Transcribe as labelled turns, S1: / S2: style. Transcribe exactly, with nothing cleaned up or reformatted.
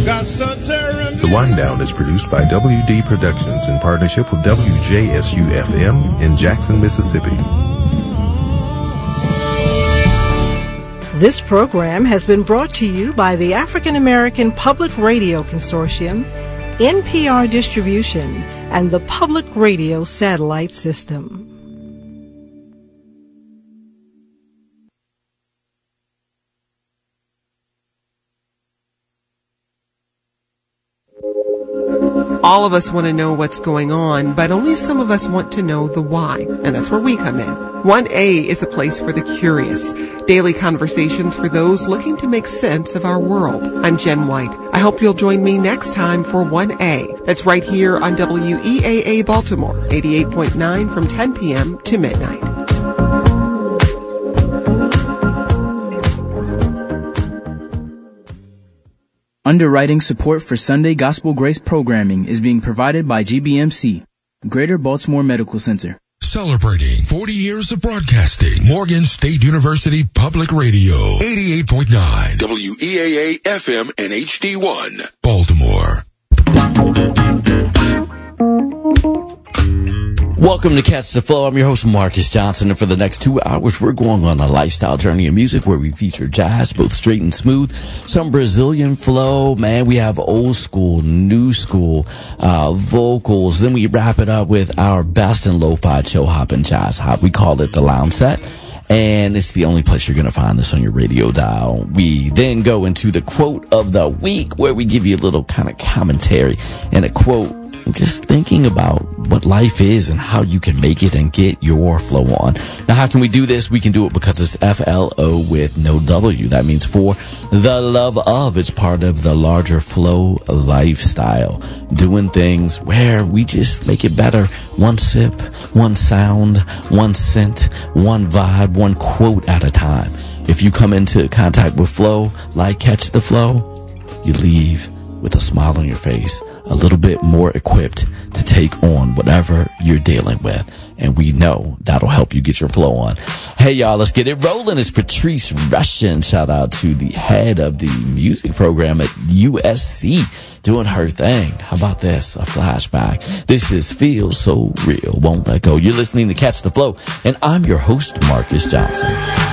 S1: The Wind Down is produced by W D Productions in partnership with W J S U F M in Jackson, Mississippi.
S2: This program has been brought to you by the African American Public Radio Consortium, N P R Distribution, and the Public Radio Satellite System.
S3: All of us want to know what's going on, but only some of us want to know the why, and that's where we come in. one A is a place for the curious, daily conversations for those looking to make sense of our world. I'm Jen White. I hope you'll join me next time for one A. That's right here on W E A A Baltimore, eighty-eight point nine from ten p.m. to midnight.
S4: Underwriting support for Sunday Gospel Grace programming is being provided by G B M C, Greater Baltimore Medical Center.
S5: Celebrating forty years of broadcasting, Morgan State University Public Radio, eighty-eight point nine, W E A A F M and H D one, Baltimore.
S6: Welcome to Catch the Flow. I'm your host, Marcus Johnson, and for the next two hours, we're going on a lifestyle journey of music where we feature jazz, both straight and smooth, some Brazilian flow. Man, we have old school, new school, uh, vocals. Then we wrap it up with our best in lo-fi chill hop and jazz hop. We call it the Lounge Set. And it's the only place you're going to find this on your radio dial. We then go into the quote of the week, where we give you a little kind of commentary and a quote, just thinking about what life is and how you can make it and get your flow on. Now, how can we do this? We can do it because it's F L O with no W. That means for the love of. It's part of the larger flow lifestyle. Doing things where we just make it better. One sip, one sound, one scent, one vibe, one quote at a time. If you come into contact with flow, like Catch the Flow, you leave with a smile on your face, a little bit more equipped to take on whatever you're dealing with. And we know that'll help you get your flow on. Hey, y'all, let's get it rolling. It's Patrice Rushen. Shout out to the head of the music program at U S C doing her thing. How about this? A flashback. This is Feel So Real. Won't Let Go. You're listening to Catch the Flow, and I'm your host, Marcus Johnson.